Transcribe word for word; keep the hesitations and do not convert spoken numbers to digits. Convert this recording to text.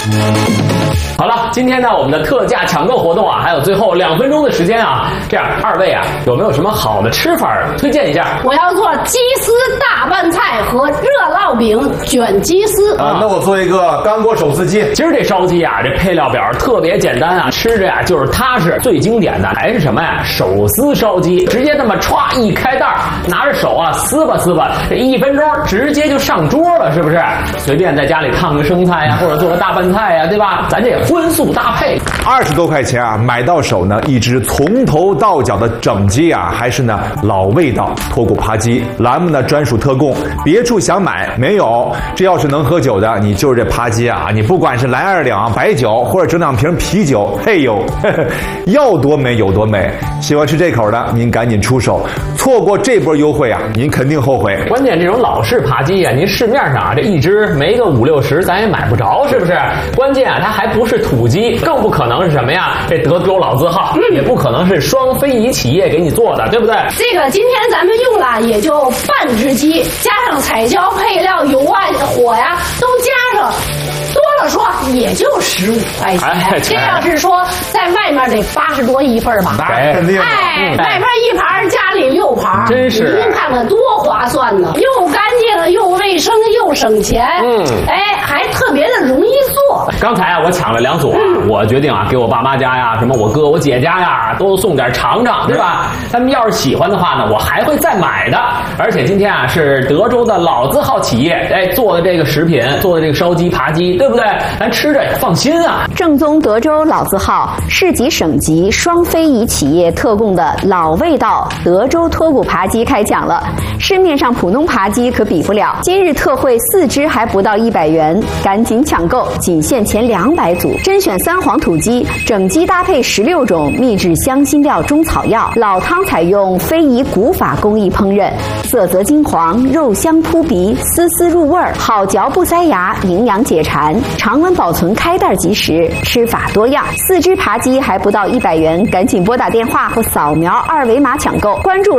好了，今天呢我们的特价抢购活动啊，还有最后两分钟的时间啊，这样二位啊有没有什么好的吃法推荐一下？ 我要做鸡丝大拌菜和热烙饼卷鸡丝啊，那我做一个干锅手撕鸡。 其实这烧鸡啊，这配料表特别简单啊，吃着呀就是踏实。最经典的还是什么呀？手撕烧鸡，直接那么歘一开袋，拿着手啊撕吧撕吧，这一分钟直接就上桌了，是不是？随便在家里烫个生菜呀，或者做个大拌菜呀，对吧？咱这荤素搭配， 二十多块钱啊，买到手呢，一只从头到脚的整鸡啊，还是呢老味道脱骨扒鸡，栏目呢专属特供，别处想买没有。这要是能喝酒的，你就是这扒鸡啊，你不管是来二两白酒，或者整两瓶啤酒，嘿呦，呵呵，要多美有多美。喜欢吃这口的，您赶紧出手，错过这波优惠啊，您肯定后悔。 关键这种老式扒鸡啊，您市面上啊这一只没个五六十，咱也买不着，是不是？关键啊，它还不是土鸡，更不可能是什么呀？这德州老字号，嗯、也不可能是双非遗企业给你做的，对不对？ 这个今天咱们用了也就半只鸡，加上彩椒、配料、油啊、火呀，都加上。多了说也就十五块钱，哎、这要是说在外面得八十多一份吧？ 那肯定。 哎，外边一盘，家里六盘， 真是。 您看看多划算呢，又干净又卫生又省钱，嗯，哎，还特别的容易做。 刚才啊，我抢了两组啊，嗯、我决定啊，给我爸妈家呀、什么我哥我姐家呀，都送点尝尝，对吧？他们要是喜欢的话呢，我还会再买的。而且今天啊，是德州的老字号企业哎做的这个食品，做的这个烧鸡扒鸡，对不对？咱吃着也放心啊。 正宗德州老字号市级省级双非遗企业特供的老味道德州脱骨扒鸡开抢了，市面上普通扒鸡可比不了，今日特惠四只还不到一百元，赶紧抢购，仅限前两百组，甄选三黄土鸡，整鸡搭配十六种秘制香辛料中草药，老汤采用非遗古法工艺烹饪，色泽金黄，肉香扑鼻，丝丝入味儿，好嚼不塞牙，营养解馋，常温保存开袋即食，吃法多样。四只扒鸡还不到一百元，赶紧拨打电话或扫描二维码抢购，关注